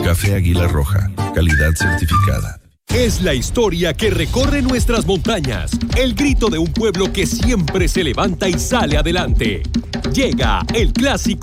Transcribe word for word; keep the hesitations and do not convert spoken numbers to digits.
Café Águila Roja, calidad certificada. Es la historia que recorre nuestras montañas, el grito de un pueblo que siempre se levanta y sale adelante. Llega el clásico